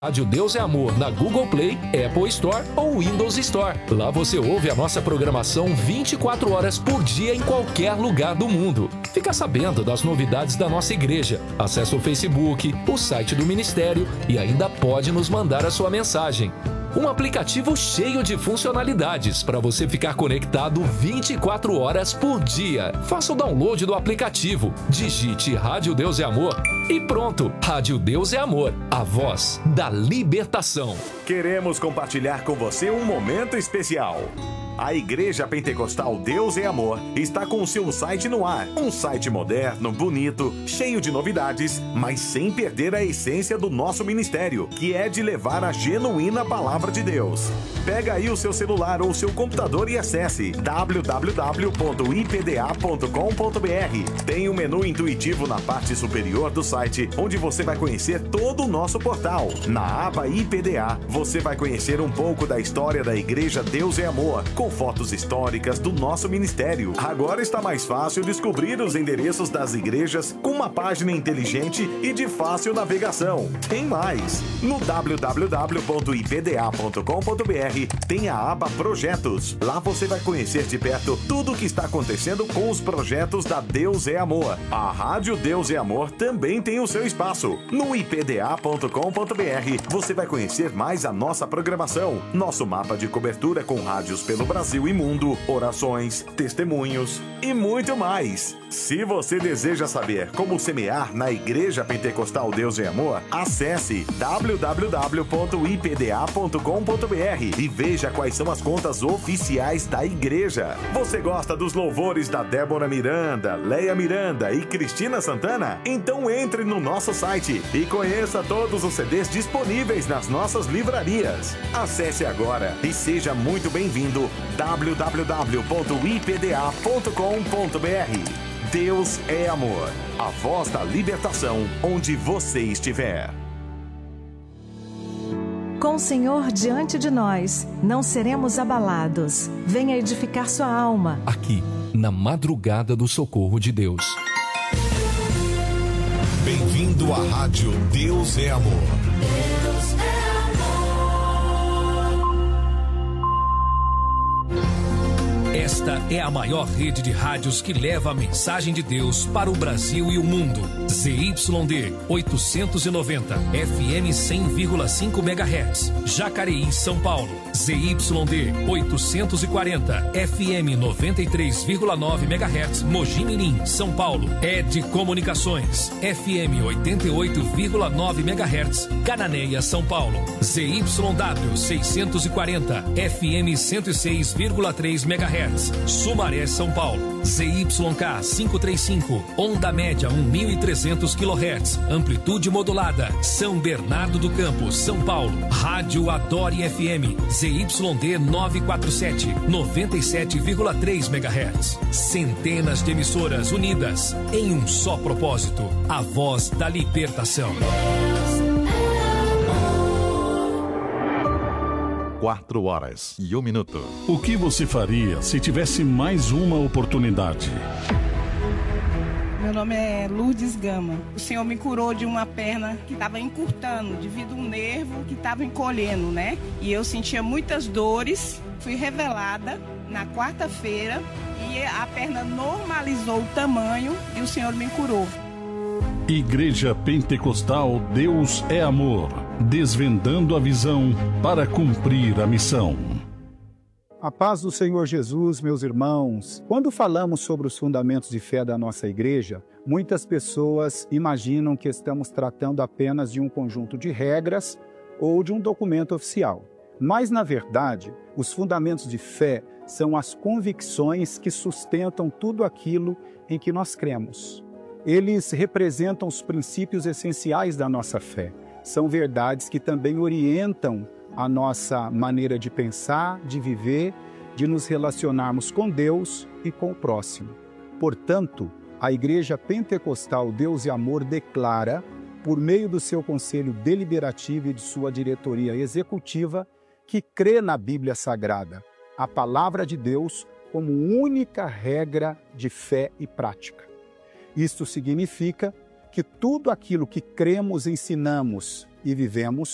Rádio Deus é Amor na Google Play, Apple Store ou Windows Store. Lá você ouve a nossa programação 24 horas por dia em qualquer lugar do mundo. Fica sabendo das novidades da nossa igreja. Acesse o Facebook, o site do ministério e ainda pode nos mandar a sua mensagem. Um aplicativo cheio de funcionalidades para você ficar conectado 24 horas por dia. Faça o download do aplicativo, digite Rádio Deus é Amor e pronto. Rádio Deus é Amor, a voz da libertação. Queremos compartilhar com você um momento especial. A Igreja Pentecostal Deus é Amor está com o seu site no ar. Um site moderno, bonito, cheio de novidades, mas sem perder a essência do nosso ministério, que é de levar a genuína palavra de Deus. Pega aí o seu celular ou seu computador e acesse www.ipda.com.br. Tem um menu intuitivo na parte superior do site, onde você vai conhecer todo o nosso portal. Na aba IPDA, você vai conhecer um pouco da história da Igreja Deus é Amor, com fotos históricas do nosso ministério. Agora está mais fácil descobrir os endereços das igrejas com uma página inteligente e de fácil navegação. Tem mais! No www.ipda.com.br tem a aba Projetos. Lá você vai conhecer de perto tudo o que está acontecendo com os projetos da Deus é Amor. A Rádio Deus é Amor também tem o seu espaço. No ipda.com.br você vai conhecer mais a nossa programação, nosso mapa de cobertura com rádios pelo Brasil e mundo, orações, testemunhos e muito mais. Se você deseja saber como semear na Igreja Pentecostal Deus é Amor, acesse www.ipda.com.br e veja quais são as contas oficiais da igreja. Você gosta dos louvores da Débora Miranda, Leia Miranda e Cristina Santana? Então entre no nosso site e conheça todos os CDs disponíveis nas nossas livrarias. Acesse agora e seja muito bem-vindo. www.ipda.com.br. Deus é Amor, a voz da libertação onde você estiver. Com o Senhor diante de nós, não seremos abalados. Venha edificar sua alma. Aqui, na madrugada do socorro de Deus. Bem-vindo à Rádio Deus é Amor. Deus é Esta é a maior rede de rádios que leva a mensagem de Deus para o Brasil e o mundo. ZYD 890, FM 100,5 MHz, Jacareí, São Paulo. ZYD 840, FM 93,9 MHz, Mogi Mirim, São Paulo. ED Comunicações, FM 88,9 MHz, Cananéia, São Paulo. ZYW 640, FM 106,3 MHz, Sumaré, São Paulo. ZYK 535, onda média 1.300 kHz, amplitude modulada, São Bernardo do Campo, São Paulo. Rádio Adore FM, ZYD 947, 97,3 MHz. Centenas de emissoras unidas em um só propósito, a voz da libertação. 4h01. O que você faria se tivesse mais uma oportunidade? Meu nome é Lourdes Gama. O Senhor me curou de uma perna que estava encurtando, devido a um nervo que estava encolhendo, né? E eu sentia muitas dores. Fui revelada na quarta-feira e a perna normalizou o tamanho e o Senhor me curou. Igreja Pentecostal Deus é Amor, desvendando a visão para cumprir a missão. A paz do Senhor Jesus, meus irmãos. Quando falamos sobre os fundamentos de fé da nossa igreja, muitas pessoas imaginam que estamos tratando apenas de um conjunto de regras ou de um documento oficial. Mas, na verdade, os fundamentos de fé são as convicções que sustentam tudo aquilo em que nós cremos. Eles representam os princípios essenciais da nossa fé. São verdades que também orientam a nossa maneira de pensar, de viver, de nos relacionarmos com Deus e com o próximo. Portanto, a Igreja Pentecostal Deus e Amor declara, por meio do seu conselho deliberativo e de sua diretoria executiva, que crê na Bíblia Sagrada, a palavra de Deus, como única regra de fé e prática. Isto significa que tudo aquilo que cremos, ensinamos e vivemos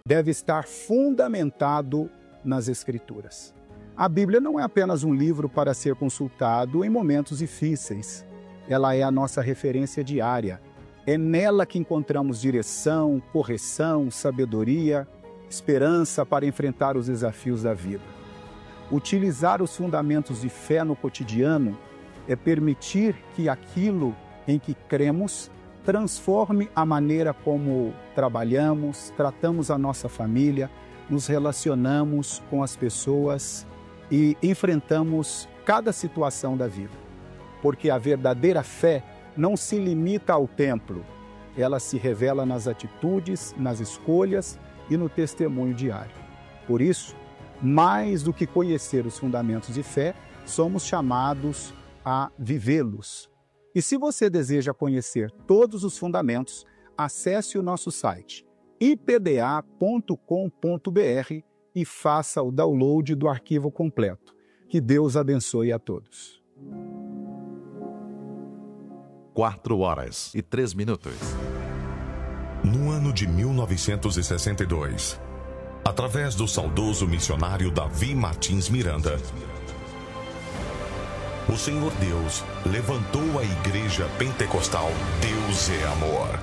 deve estar fundamentado nas Escrituras. A Bíblia não é apenas um livro para ser consultado em momentos difíceis. Ela é a nossa referência diária. É nela que encontramos direção, correção, sabedoria, esperança para enfrentar os desafios da vida. Utilizar os fundamentos de fé no cotidiano é permitir que aquilo em que cremos transforme a maneira como trabalhamos, tratamos a nossa família, nos relacionamos com as pessoas e enfrentamos cada situação da vida. Porque a verdadeira fé não se limita ao templo, ela se revela nas atitudes, nas escolhas e no testemunho diário. Por isso, mais do que conhecer os fundamentos de fé, somos chamados a vivê-los. E se você deseja conhecer todos os fundamentos, acesse o nosso site ipda.com.br e faça o download do arquivo completo. Que Deus abençoe a todos. 4h03. No ano de 1962, através do saudoso missionário Davi Martins Miranda, o Senhor Deus levantou a Igreja Pentecostal Deus é Amor.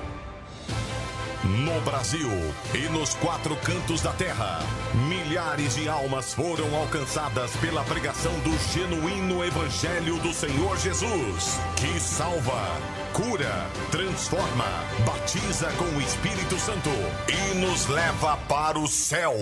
No Brasil e nos 4 cantos da terra, milhares de almas foram alcançadas pela pregação do genuíno Evangelho do Senhor Jesus, que salva, cura, transforma, batiza com o Espírito Santo e nos leva para o céu.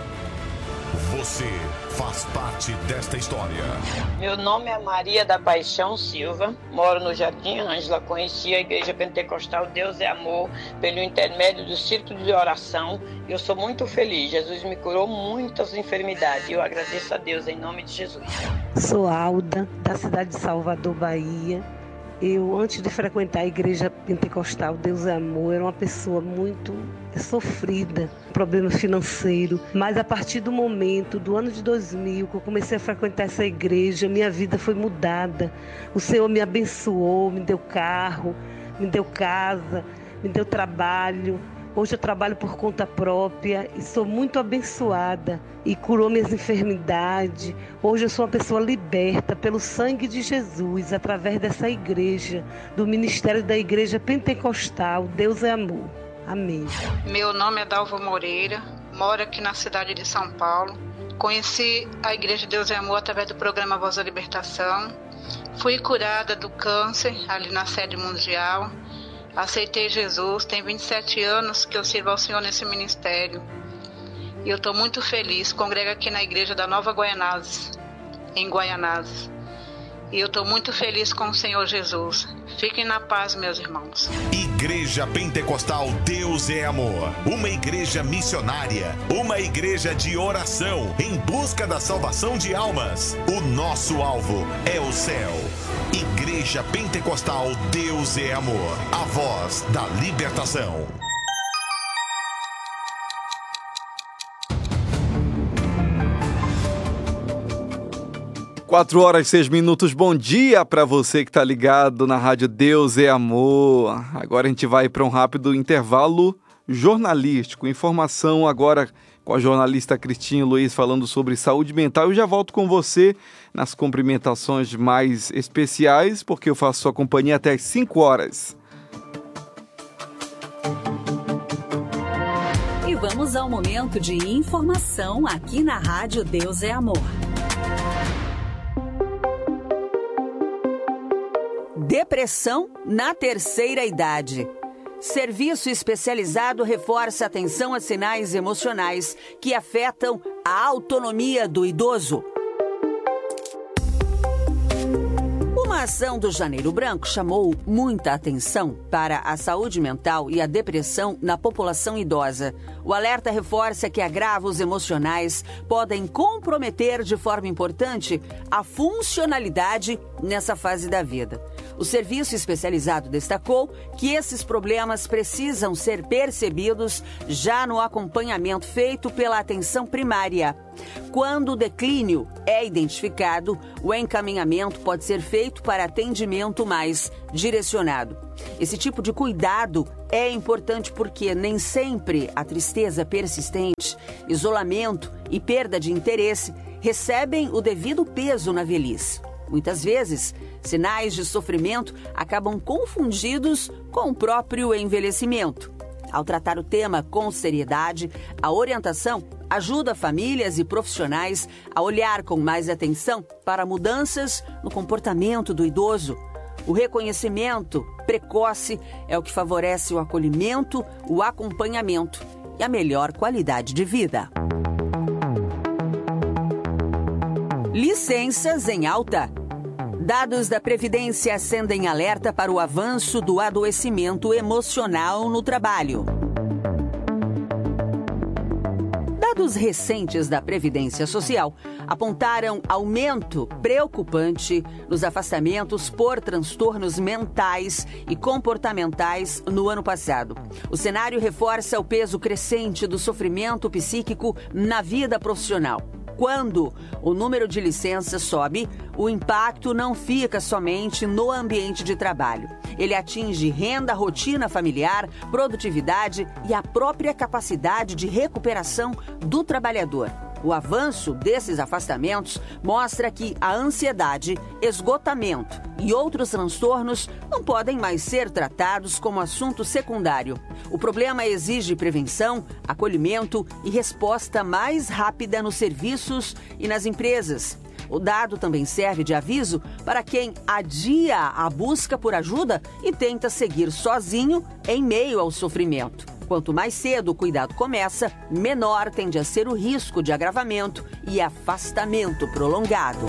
Você faz parte desta história. Meu nome é Maria da Paixão Silva, moro no Jardim Ângela, conheci a Igreja Pentecostal Deus é Amor pelo intermédio do círculo de oração e eu sou muito feliz. Jesus me curou muitas enfermidades e eu agradeço a Deus em nome de Jesus. Sou Alda, da cidade de Salvador, Bahia. Eu, antes de frequentar a Igreja Pentecostal Deus é Amor, era uma pessoa muito sofrida, problema financeiro. Mas a partir do momento, do ano de 2000, que eu comecei a frequentar essa igreja, minha vida foi mudada. O Senhor me abençoou, me deu carro, me deu casa, me deu trabalho. Hoje eu trabalho por conta própria e sou muito abençoada e curou minhas enfermidades. Hoje eu sou uma pessoa liberta pelo sangue de Jesus através dessa igreja, do ministério da Igreja Pentecostal Deus é Amor. Amém. Meu nome é Dalva Moreira, moro aqui na cidade de São Paulo. Conheci a Igreja Deus é Amor através do programa Voz da Libertação. Fui curada do câncer ali na sede mundial. Aceitei Jesus, tem 27 anos que eu sirvo ao Senhor nesse ministério. E eu estou muito feliz, congrego aqui na igreja da Nova Guaianazes, em Guaianazes. E eu estou muito feliz com o Senhor Jesus. Fiquem na paz, meus irmãos. Igreja Pentecostal Deus é Amor. Uma igreja missionária. Uma igreja de oração em busca da salvação de almas. O nosso alvo é o céu. Igreja Pentecostal Deus é Amor. A voz da libertação. Quatro horas e 6 minutos. Bom dia para você que está ligado na Rádio Deus é Amor. Agora a gente vai para um rápido intervalo jornalístico. Informação agora com a jornalista Cristina Luiz falando sobre saúde mental. Eu já volto com você nas cumprimentações mais especiais, porque eu faço sua companhia até às 5 horas. E vamos ao momento de informação aqui na Rádio Deus é Amor. Depressão na terceira idade. Serviço especializado reforça a atenção a sinais emocionais que afetam a autonomia do idoso. Uma ação do Janeiro Branco chamou muita atenção para a saúde mental e a depressão na população idosa. O alerta reforça que agravos emocionais podem comprometer de forma importante a funcionalidade nessa fase da vida. O serviço especializado destacou que esses problemas precisam ser percebidos já no acompanhamento feito pela atenção primária. Quando o declínio é identificado, o encaminhamento pode ser feito para atendimento mais direcionado. Esse tipo de cuidado é importante porque nem sempre a tristeza persistente, isolamento e perda de interesse recebem o devido peso na velhice. Muitas vezes, sinais de sofrimento acabam confundidos com o próprio envelhecimento. Ao tratar o tema com seriedade, a orientação ajuda famílias e profissionais a olhar com mais atenção para mudanças no comportamento do idoso. O reconhecimento precoce é o que favorece o acolhimento, o acompanhamento e a melhor qualidade de vida. Licenças em alta. Dados da Previdência acendem alerta para o avanço do adoecimento emocional no trabalho. Dados recentes da Previdência Social apontaram aumento preocupante nos afastamentos por transtornos mentais e comportamentais no ano passado. O cenário reforça o peso crescente do sofrimento psíquico na vida profissional. Quando o número de licenças sobe, o impacto não fica somente no ambiente de trabalho. Ele atinge renda, rotina familiar, produtividade e a própria capacidade de recuperação do trabalhador. O avanço desses afastamentos mostra que a ansiedade, esgotamento e outros transtornos não podem mais ser tratados como assunto secundário. O problema exige prevenção, acolhimento e resposta mais rápida nos serviços e nas empresas. O dado também serve de aviso para quem adia a busca por ajuda e tenta seguir sozinho em meio ao sofrimento. Quanto mais cedo o cuidado começa, menor tende a ser o risco de agravamento e afastamento prolongado.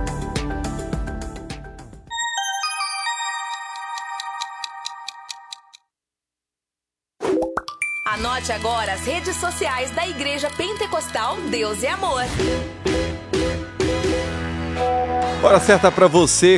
Anote agora as redes sociais da Igreja Pentecostal Deus é Amor. Hora certa para você,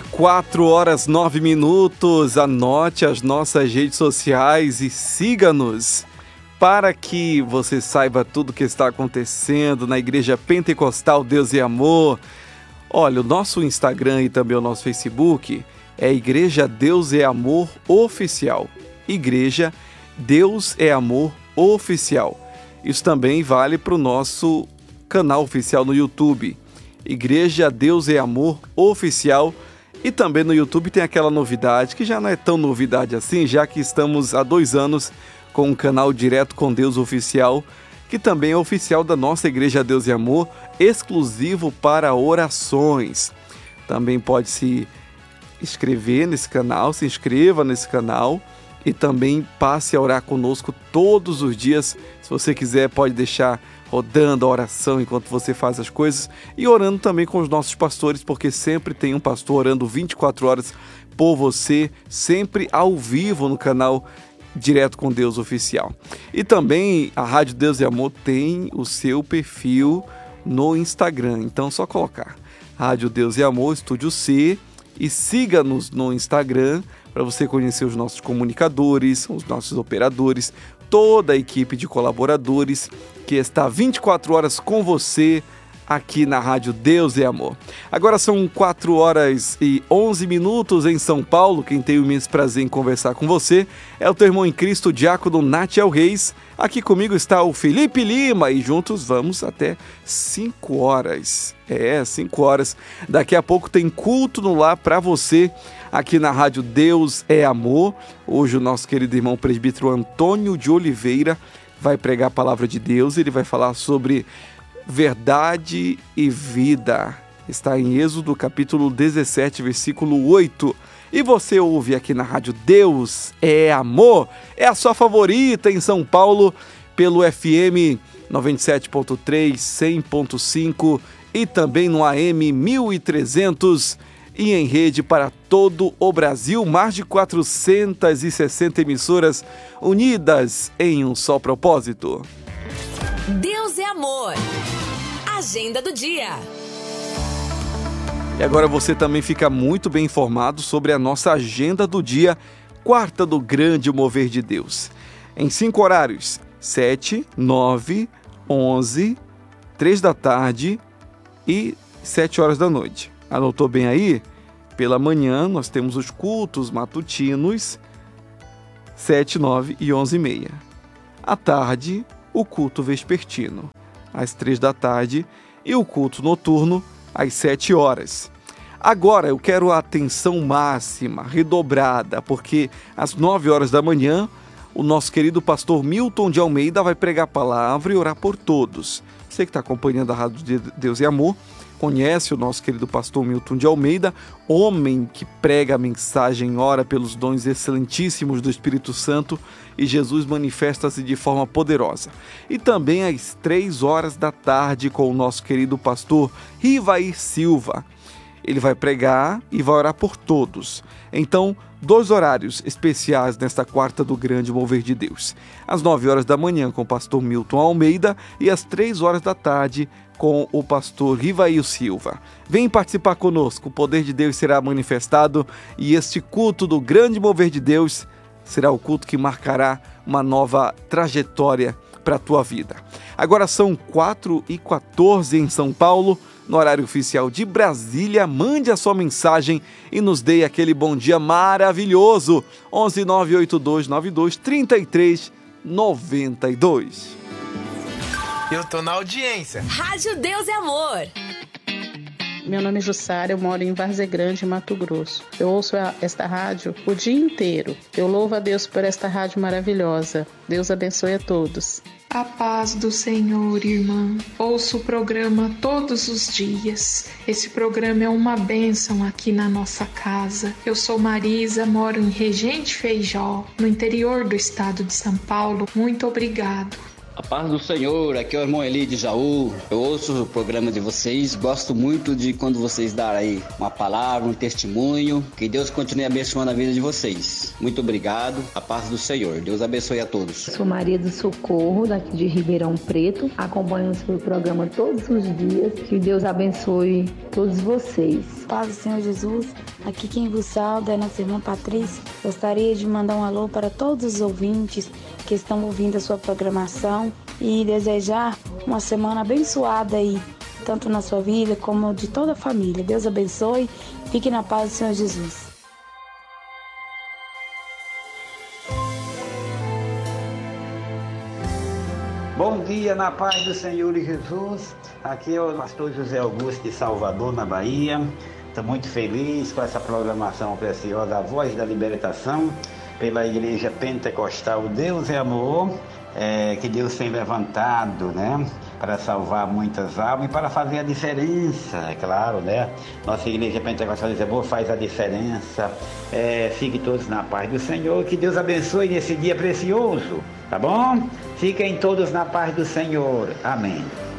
4h09. Anote as nossas redes sociais e siga-nos para que você saiba tudo o que está acontecendo na Igreja Pentecostal Deus é Amor. Olha, o nosso Instagram e também o nosso Facebook é Igreja Deus é Amor Oficial. Igreja Deus é Amor Oficial. Isso também vale para o nosso canal oficial no YouTube. Igreja Deus é Amor Oficial. E também no YouTube tem aquela novidade, que já não é tão novidade assim, já que estamos há 2 anos com um canal Direto com Deus Oficial, que também é oficial da nossa Igreja Deus é Amor, exclusivo para orações. Também pode se inscrever nesse canal, se inscreva nesse canal e também passe a orar conosco todos os dias. Se você quiser, pode deixar rodando a oração enquanto você faz as coisas e orando também com os nossos pastores, porque sempre tem um pastor orando 24 horas por você, sempre ao vivo no canal Direto com Deus Oficial. E também a Rádio Deus e Amor tem o seu perfil no Instagram, então é só colocar Rádio Deus e Amor, Estúdio C, e siga-nos no Instagram para você conhecer os nossos comunicadores, os nossos operadores, toda a equipe de colaboradores que está 24 horas com você aqui na Rádio Deus é Amor. Agora são 4h11 em São Paulo. Quem tem o imenso prazer em conversar com você é o teu irmão em Cristo, diácono Natiel Reis. Aqui comigo está o Felipe Lima e juntos vamos até 5 horas. 5 horas. Daqui a pouco tem culto no lar para você aqui na Rádio Deus é Amor. Hoje o nosso querido irmão presbítero Antônio de Oliveira vai pregar a palavra de Deus. Ele vai falar sobre verdade e vida. Está em Êxodo capítulo 17, versículo 8. E você ouve aqui na Rádio Deus é Amor. É a sua favorita em São Paulo pelo FM 97.3, 100.5 e também no AM 1300 e em rede para todo o Brasil. Mais de 460 emissoras unidas em um só propósito. Deus é Amor. Agenda do dia. E agora você também fica muito bem informado sobre a nossa agenda do dia, quarta do grande mover de Deus. Em 5 horários, 7, 9, 11, 3 da tarde e 7 horas da noite. Anotou bem aí? Pela manhã nós temos os cultos matutinos, 7, 9 e 11h30. À tarde, o culto vespertino, às 3 da tarde, e o culto noturno, às 7 horas. Agora eu quero a atenção máxima, redobrada, porque às 9 horas da manhã, o nosso querido pastor Milton de Almeida vai pregar a palavra e orar por todos. Você que está acompanhando a Rádio Deus e Amor, conhece o nosso querido pastor Milton de Almeida, homem que prega a mensagem, ora pelos dons excelentíssimos do Espírito Santo, e Jesus manifesta-se de forma poderosa. E também às 3 horas da tarde com o nosso querido pastor Rivair Silva. Ele vai pregar e vai orar por todos. Então, 2 horários especiais nesta quarta do grande mover de Deus. Às 9 horas da manhã com o pastor Milton Almeida e às 3 horas da tarde com o pastor Rivair Silva. Vem participar conosco, o poder de Deus será manifestado e este culto do grande mover de Deus será o culto que marcará uma nova trajetória para a tua vida. Agora são 4h14 em São Paulo, no horário oficial de Brasília. Mande a sua mensagem e nos dê aquele bom dia maravilhoso. 11 982 92 33 92. Eu tô na audiência. Rádio Deus e Amor. Meu nome é Jussara, eu moro em Várzea Grande, Mato Grosso. Eu ouço esta rádio o dia inteiro. Eu louvo a Deus por esta rádio maravilhosa. Deus abençoe a todos. A paz do Senhor, irmã. Ouço o programa todos os dias. Esse programa é uma bênção aqui na nossa casa. Eu sou Marisa, moro em Regente Feijó, no interior do estado de São Paulo. Muito obrigado. A paz do Senhor, aqui é o irmão Eli de Jaú. Eu ouço o programa de vocês, gosto muito de quando vocês darem aí uma palavra, um testemunho. Que Deus continue abençoando a vida de vocês. Muito obrigado, a paz do Senhor. Deus abençoe a todos. Sou Maria do Socorro, daqui de Ribeirão Preto. Acompanho o seu programa todos os dias. Que Deus abençoe todos vocês. Paz do Senhor Jesus, aqui quem vos sauda é nossa irmã Patrícia. Gostaria de mandar um alô para todos os ouvintes que estão ouvindo a sua programação e desejar uma semana abençoada aí, tanto na sua vida como de toda a família. Deus abençoe, fique na paz do Senhor Jesus. Bom dia, na paz do Senhor Jesus. Aqui é o pastor José Augusto de Salvador, na Bahia. Estou muito feliz com essa programação preciosa, A Voz da Libertação, pela Igreja Pentecostal Deus é Amor, que Deus tem levantado, né, para salvar muitas almas e para fazer a diferença, é claro, né? Nossa Igreja Pentecostal Deus é Amor faz a diferença. Fiquem todos na paz do Senhor, que Deus abençoe nesse dia precioso, tá bom? Fiquem todos na paz do Senhor. Amém.